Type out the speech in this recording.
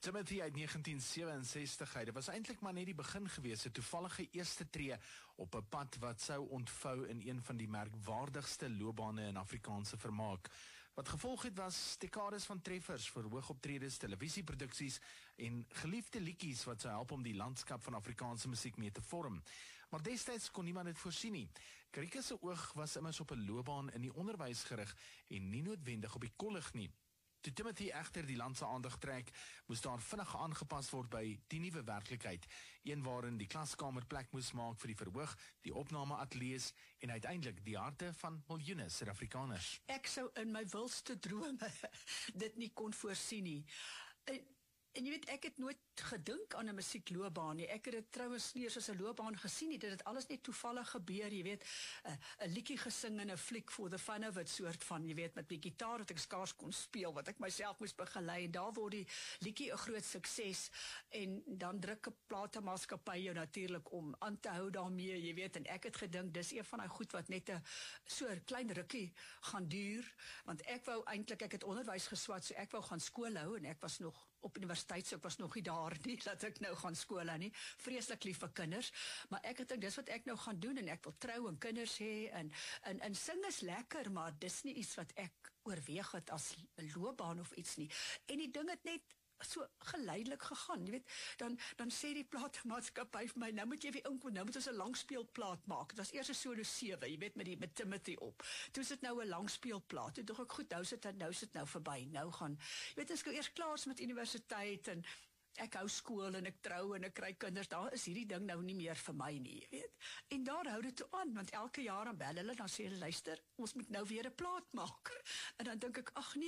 Timothy uit 1967, dit was eintlik maar net die begin gewees, 'n toevallige eerste tree op 'n pad wat sou ontvou in een van die merkwaardigste loopbane in Afrikaanse vermaak. Wat gevolg het was dekades van treffers vir hoogoptredes, televisieproduksies en geliefde liedjies wat sou help om die landskap van Afrikaanse musiek mee te vorm. Maar destyds kon niemand dit voorsien nie. Krieke se oog was immers op 'n loopbaan in die onderwys gerig en nie noodwendig op die kollig nie. Toe Timothy egter die land se aandag trek, moes daar vinnig aangepas word by die nuwe werklikheid, een waarin die klaskamer plek moes maak vir die verhoog, die opnameateliers en uiteindelik die harte van miljoene Suid-Afrikaners. Ek sou in my wilste drome dit nie kon voorsien nie. En jy weet, ek het nooit gedink aan 'n musiekloopbaan nie. Ek het dit trouwens nie as 'n loopbaan gesien nie. Dit het alles net toevallig gebeur, jy weet, 'n liedjie gesing in 'n fliek for the fun of it soort van, jy weet, met die gitaar wat ek skaars kon speel, wat ek myself moes begelei, en daar word die liedjie 'n groot sukses, en dan druk 'n platemaatskappy jou natuurlik om aan te hou daarmee, jy weet, en ek het gedink, dis een van die goed wat net 'n so 'n klein rukkie gaan duur, want ek wou eintlik, ek het onderwys geswat, so ek wou gaan skool hou, en ek was nog op universiteit, so ek was nog nie daar nie, dat ek nou gaan skool hou nie, vreeslik lief vir kinders, maar ek het dink, dis wat ek nou gaan doen, en ek wil trou en kinders hê, en sing is lekker, maar dis nie iets wat ek oorweeg het as 'n loopbaan of iets nie, en die ding het net so geleidelik gegaan, jy weet, dan sê die plaatmaatskappy vir my, nou moet jy weer inkom, nou moet ons 'n langspeelplaat maak. Dit was eers 'n solo 7, jy weet, met Timothy op. Toe is dit nou 'n langspeelplaat. Toe dink ek, goed, nou is dit nou verby. Nou gaan, jy weet, ek eers klaar met universiteit, en ek hou skool, en ek trou, en ek kry kinders, daar is hierdie ding nou nie meer vir my nie, jy weet. En daar hou dit toe aan, want elke jaar dan bel hulle, dan sê hulle, luister, ons moet nou weer 'n plaat maak. En dan dink ek, ag nee,